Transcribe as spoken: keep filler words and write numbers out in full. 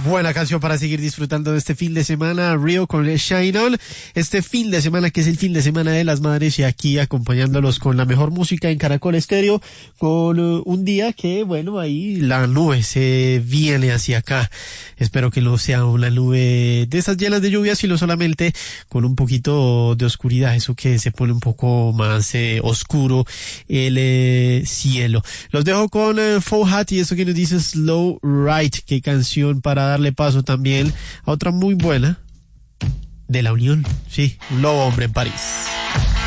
Buena canción para seguir disfrutando de este fin de semana, Rio con Shine On, este fin de semana que es el fin de semana de las madres y aquí acompañándolos con la mejor música en Caracol Estéreo, con uh, un día que, bueno, ahí la nube se viene hacia acá. Espero que no sea una nube de esas llenas de lluvia, sino solamente con un poquito de oscuridad, eso que se pone un poco más eh, oscuro el eh, cielo. Los dejo con eh, Faux Hat y eso que nos dice Slow Ride, qué canción para darle paso también a otra muy buena de La Unión, sí, Un Lobo Hombre en París.